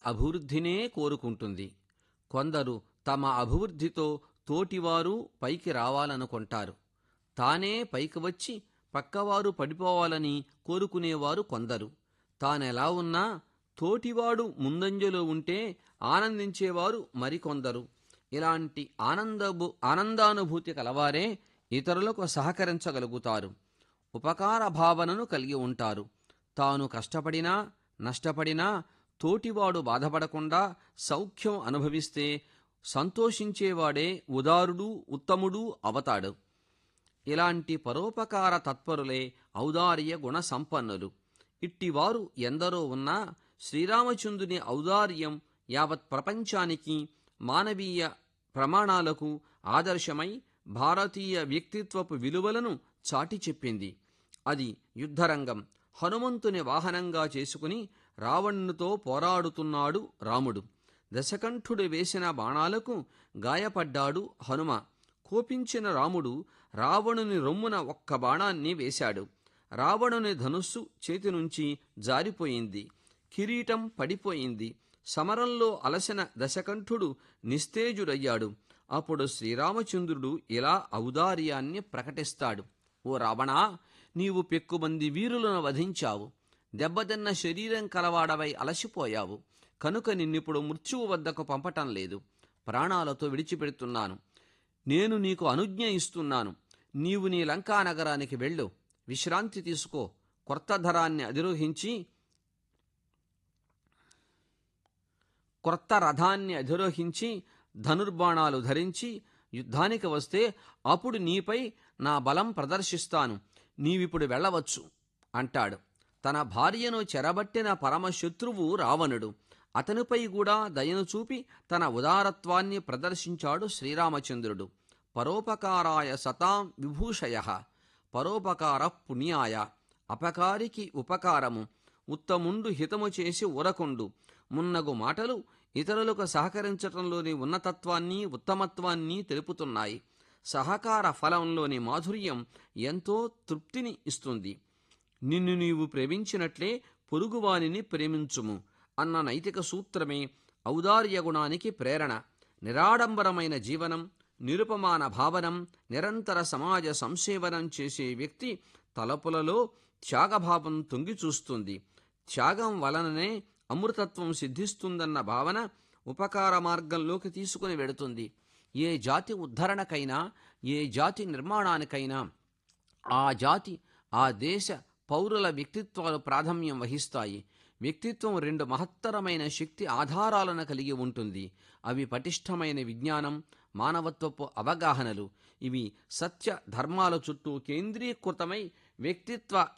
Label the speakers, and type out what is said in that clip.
Speaker 1: అభివృద్ధినే కోరుకుంటుంది. కొందరు తమ అభివృద్ధితో తోటివారు పైకి రావాలనుకుంటారు. తానే పైకి వచ్చి పక్కవారు పడిపోవాలని కోరుకునేవారు కొందరు. తానెలా ఉన్నా తోటివాడు ముందంజలో ఉంటే ఆనందించేవారు మరికొందరు. ఇలాంటి ఆనందానుభూతి కలవారే ఇతరులకు సహకరించగలుగుతారు. ఉపకార భావనను కలిగి ఉంటారు. తాను కష్టపడినా నష్టపడినా తోటివాడు బాధపడకుండా సౌఖ్యం అనుభవిస్తే సంతోషించేవాడే ఉదారుడు ఉత్తముడు అవతాడు. ఇలాంటి పరోపకార తత్పరులే ఔదార్య గుణ సంపన్నులు. ఇట్టివారు ఎందరో ఉన్నా శ్రీరామచంద్రుని ఔదార్యం యావత్ ప్రపంచానికి మానవీయ ప్రమాణాలకు ఆదర్శమై భారతీయ వ్యక్తిత్వపు విలువలను చాటి చెప్పింది. అది యుద్ధరంగం. హనుమంతుని వాహనంగా చేసుకుని రావణునితో పోరాడుతున్నాడు రాముడు. దశకంఠుడు వేసిన బాణాలకు గాయపడ్డాడు హనుమ. కోపించిన రాముడు రావణుని రొమ్మున ఒక్క బాణాన్ని వేశాడు. రావణుని ధనుస్సు చేతి నుంచి జారిపోయింది. కిరీటం పడిపోయింది. సమరంలో అలసిన దశకంఠుడు నిస్తేజుడయ్యాడు. అప్పుడు శ్రీరామచంద్రుడు ఇలా ఔదార్యాన్ని ప్రకటిస్తాడు. ఓ రావణా, నీవు పెక్కుమంది వీరులను వధించావు. దెబ్బతిన్న శరీరం కలవాడవై అలసిపోయావు. కనుక నిన్నిప్పుడు మృత్యువు వద్దకు పంపటం లేదు. ప్రాణాలతో విడిచిపెడుతున్నాను. నేను నీకు అనుజ్ఞ ఇస్తున్నాను. నీవు నీ లంకా నగరానికి వెళ్ళు. విశ్రాంతి తీసుకో. కొత్త రథాన్ని అధిరోహించి ధనుర్బాణాలు ధరించి యుద్ధానికి వస్తే అప్పుడు నీపై నా బలం ప్రదర్శిస్తాను. నీవిప్పుడు వెళ్ళవచ్చు అంటాడు. తన భార్యను చెరబట్టిన పరమశత్రువు రావణుడు. అతనిపై కూడా దయను చూపి తన ఉదారత్వాన్ని ప్రదర్శించాడు శ్రీరామచంద్రుడు. పరోపకారాయ సతాం విభూషయః, పరోపకార పుణ్యాయ. అపకారికి ఉపకారము, ఉత్తముండు హితము చేసి ఉరకుండు మున్నగు మాటలు ఇతరులకు సహకరించటంలోని ఉన్నతత్వాన్ని ఉత్తమత్వాన్ని తెలుపుతున్నాయి. సహకార ఫలంలోని మాధుర్యం ఎంతో తృప్తిని ఇస్తుంది. నిన్ను నీవు ప్రేమించినట్లే పొరుగువానిని ప్రేమించుము అన్న నైతిక సూత్రమే ఔదార్య గుణానికి ప్రేరణ. నిరాడంబరమైన జీవనం, నిరుపమాన భావనం, నిరంతర సమాజ సంసేవనం చేసే వ్యక్తి తలపులలో త్యాగభావం తొంగి చూస్తుంది. త్యాగం వలననే అమృతత్వం సిద్ధిస్తుందన్న భావన ఉపకార మార్గంలోకి తీసుకుని వెడుతుంది. ఏ జాతి ఉద్ధరణకైనా, ఏ జాతి నిర్మాణానికైనా ఆ జాతి, ఆ దేశ పౌరుల వ్యక్తిత్వాలు ప్రాధాన్యం వహిస్తాయి. వ్యక్తిత్వం రెండు మహత్తరమైన శక్తి ఆధారాలను కలిగి ఉంటుంది. అవి పటిష్టమైన విజ్ఞానం, మానవత్వపు అవగాహనలు. ఇవి సత్య ధర్మాల చుట్టూ కేంద్రీకృతమై వ్యక్తిత్వ